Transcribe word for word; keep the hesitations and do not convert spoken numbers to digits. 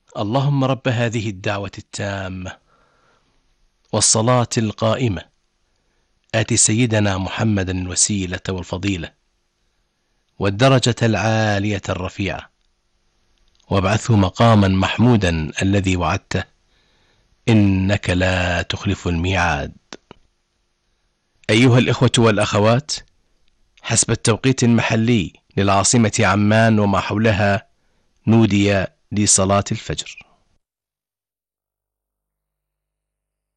اللهم رب هذه الدعوة التامة والصلاة القائمة آت سيدنا محمدا الوسيلة والفضيلة والدرجة العالية الرفيعة وابعثه مقاما محمودا الذي وعدته إنك لا تخلف الميعاد. أيها الإخوة والأخوات، حسب التوقيت المحلي للعاصمة عمان وما حولها نودي لصلاة الفجر.